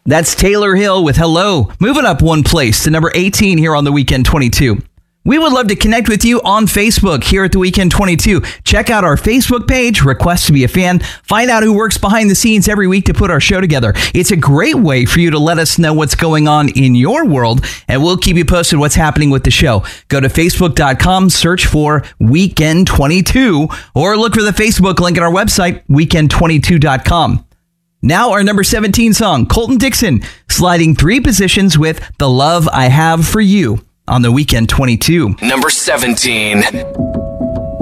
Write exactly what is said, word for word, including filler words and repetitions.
That's Taylor Hill with Hello, moving up one place to number eighteen here on the Weekend twenty-two. We would love to connect with you on Facebook here at the Weekend twenty-two. Check out our Facebook page, request to be a fan, find out who works behind the scenes every week to put our show together. It's a great way for you to let us know what's going on in your world, and we'll keep you posted what's happening with the show. Go to facebook dot com, search for Weekend twenty-two, or look for the Facebook link on our website, weekend twenty-two dot com. Now our number seventeen song, Colton Dixon, sliding three positions with The Love I Have for You on the Weekend twenty-two. Number seventeen.